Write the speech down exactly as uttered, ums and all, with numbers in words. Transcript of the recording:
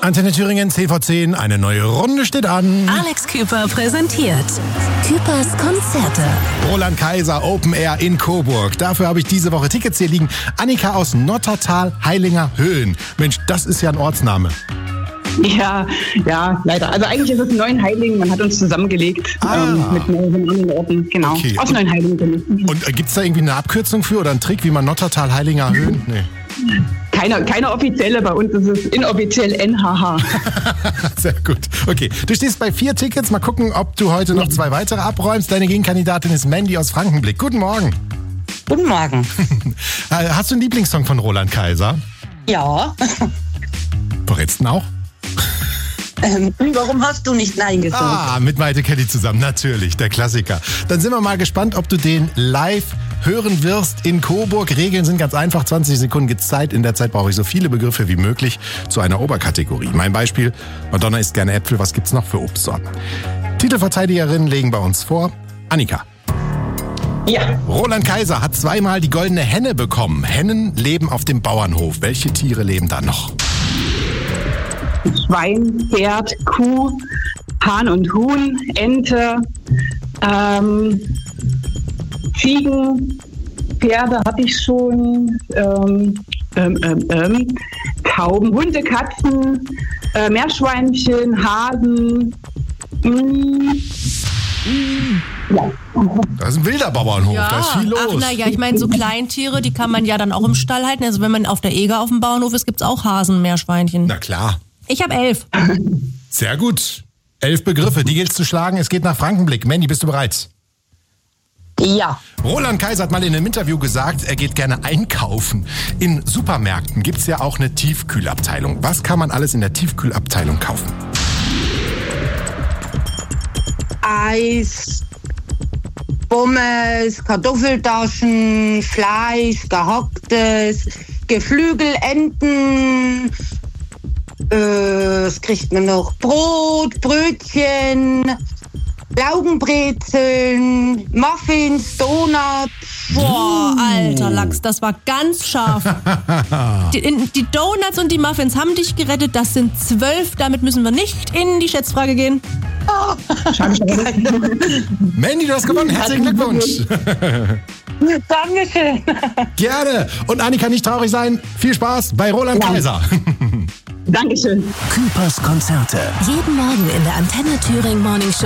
Antenne Thüringen, zehn vor zehn, eine neue Runde steht an. Alex Küper präsentiert Küpers Konzerte. Roland Kaiser Open Air in Coburg. Dafür habe ich diese Woche Tickets hier liegen. Annika aus Nottertal, Heilinger Höhen. Mensch, das ist ja ein Ortsname. Ja, ja, leider. Also eigentlich ist es Neuenheiligen. Man hat uns zusammengelegt Ah. ähm, mit mehreren anderen Orten. Genau, Okay. aus Neuenheiligen. Und äh, gibt es da irgendwie eine Abkürzung für oder einen Trick, wie man Nottertal, Heilinger Höhen? Nee. Keine, keine offizielle, bei uns ist es inoffiziell N H H. Sehr gut. Okay, du stehst bei vier Tickets. Mal gucken, ob du heute noch zwei weitere abräumst. Deine Gegenkandidatin ist Mandy aus Frankenblick. Guten Morgen. Guten Morgen. Hast du einen Lieblingssong von Roland Kaiser? Ja. Verrätst du ihn auch? Ähm, warum hast du nicht Nein gesagt? Ah, mit Maite Kelly zusammen, natürlich, der Klassiker. Dann sind wir mal gespannt, ob du den live hören wirst in Coburg. Regeln sind ganz einfach, zwanzig Sekunden gibt's Zeit. In der Zeit brauche ich so viele Begriffe wie möglich zu einer Oberkategorie. Mein Beispiel, Madonna isst gerne Äpfel, was gibt's noch für Obstsorten? Titelverteidigerinnen legen bei uns vor. Annika. Ja, Roland Kaiser hat zweimal die goldene Henne bekommen. Hennen leben auf dem Bauernhof. Welche Tiere leben da noch? Schwein, Pferd, Kuh, Hahn und Huhn, Ente, ähm, Ziegen, Pferde hatte ich schon, ähm, ähm, ähm, ähm, Tauben, Hunde, Katzen, äh, Meerschweinchen, Hasen. Mm. Ja. Das ist ein wilder Bauernhof, da ist viel los. Ach, naja, ich meine, so Kleintiere, die kann man ja dann auch im Stall halten. Also wenn man auf der Eger auf dem Bauernhof ist, gibt's auch Hasen, Meerschweinchen. Na klar. Ich habe elf. Sehr gut. Elf Begriffe, die gilt's zu schlagen. Es geht nach Frankenblick. Mandy, bist du bereit? Ja. Roland Kaiser hat mal in einem Interview gesagt, er geht gerne einkaufen. In Supermärkten gibt's ja auch eine Tiefkühlabteilung. Was kann man alles in der Tiefkühlabteilung kaufen? Eis, Pommes, Kartoffeltaschen, Fleisch, gehacktes, Geflügelenten. Äh, was kriegt man noch? Brot, Brötchen, Laugenbrezeln, Muffins, Donuts. Boah, alter Lachs, das war ganz scharf. Die, in, die Donuts und die Muffins haben dich gerettet. Das sind zwölf. Damit müssen wir nicht in die Schätzfrage gehen. Mandy, du hast gewonnen. Herzlichen Glückwunsch. Dankeschön. Gerne. Und Annika, nicht traurig sein. Viel Spaß bei Roland Kaiser. Dankeschön. Küpers Konzerte. Jeden Morgen in der Antenne Thüringen Morning Show.